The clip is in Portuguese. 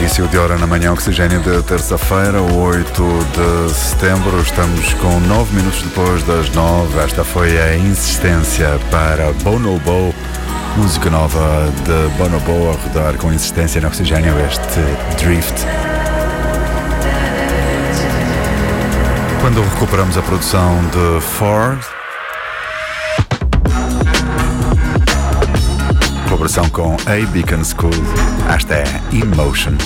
Início de hora na manhã, oxigênio de terça-feira, 8 de setembro. Estamos com 9 minutos depois das 9. Esta foi a Insistência para Bonobo. Música nova de Bonobo a rodar com insistência no oxigênio, este Drift. Quando recuperamos a produção de Ford, colaboração com A Beacon School, esta é Emotion.